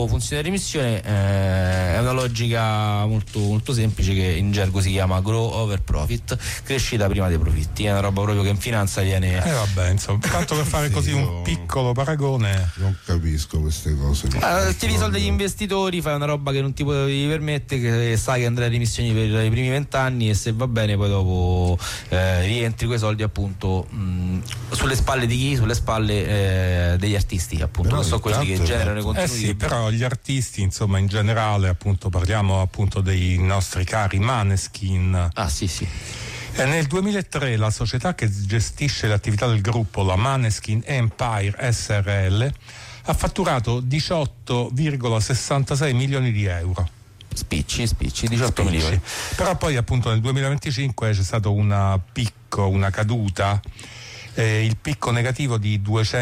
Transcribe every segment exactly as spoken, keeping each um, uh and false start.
quanto funziona l'emissione, eh, è una logica molto, molto semplice che in gergo si chiama grow over profit, crescita prima dei profitti. È una roba proprio che in finanza viene. Eh vabbè, insomma, tanto per fare così un piccolo paragone. Non capisco queste cose. Ah, tiri i soldi agli investitori, fai una roba che non ti potevi permettere, che sai che andrai alle emissioni per i primi vent'anni e se va bene poi dopo eh, rientri quei soldi appunto mh, sulle spalle di chi? Sulle spalle eh, degli artisti, appunto, che sono quelli che generano i contenuti. Eh sì, però gli artisti, insomma, in generale, appunto, parliamo appunto dei nostri cari Maneskin. Ah sì sì. E nel duemilatré la società che gestisce le attività del gruppo, la Maneskin Empire S R L, ha fatturato diciotto virgola sessantasei milioni di euro. Spicci, spicci, diciotto Spicci. milioni. Però poi appunto nel duemilaventicinque c'è stato una picco, una caduta, eh, il picco negativo di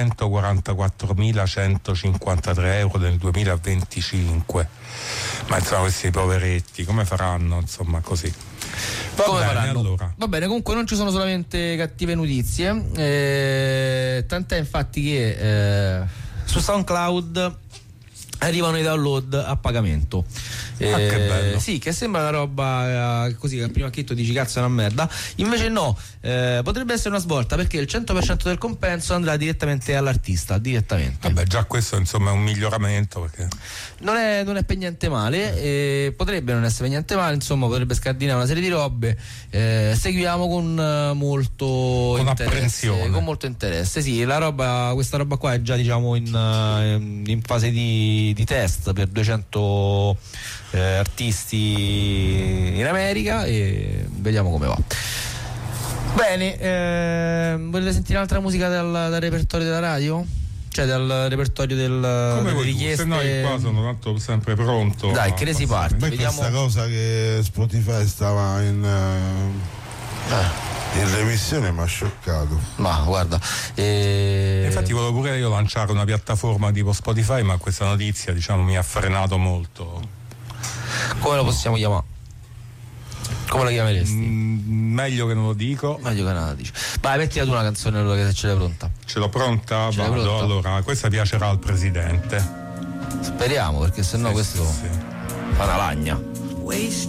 duecentoquarantaquattromilacentocinquantatré euro nel duemilaventicinque. Ma insomma questi poveretti come faranno, insomma, così? Va Come bene, faranno? allora. Va bene, comunque non ci sono solamente cattive notizie, eh, tant'è infatti che eh, su SoundCloud arrivano i download a pagamento. Ah, eh, che bello. Sì, che sembra una roba eh, così che al primo acchito dici cazzo è una merda, invece no, eh, potrebbe essere una svolta perché il cento per cento del compenso andrà direttamente all'artista, direttamente. Vabbè, già questo insomma è un miglioramento, perché Non è, non è per niente male, eh, potrebbe non essere per niente male, insomma potrebbe scardinare una serie di robe, eh, seguiamo con eh, molto Con interesse, apprensione. con molto interesse. Sì, la roba, questa roba qua è già diciamo in, eh, in fase di, di test per duecento eh, artisti in America e vediamo come va. Bene, eh, volete sentire un'altra musica dal, dal repertorio della radio? Cioè dal repertorio del, come delle vuoi tu, richieste. se no io qua sono tanto sempre pronto. Dai, a che ne si passare. parte? Ma Vediamo. questa cosa che Spotify stava in, uh, Eh. in remissione mi ha scioccato. Ma guarda, eh... Infatti volevo pure io lanciare una piattaforma tipo Spotify, ma questa notizia diciamo mi ha frenato molto. come lo possiamo chiamare? Come la chiameresti? Mm, meglio che non lo dico. Meglio che nada dici. Vai, mettila tu una canzone allora che se ce l'hai pronta. Ce l'ho pronta? Ce l'hai Vado, pronta? allora, questa piacerà al presidente. Speriamo, perché sennò Sì, questo sì, sì. fa una lagna. Waste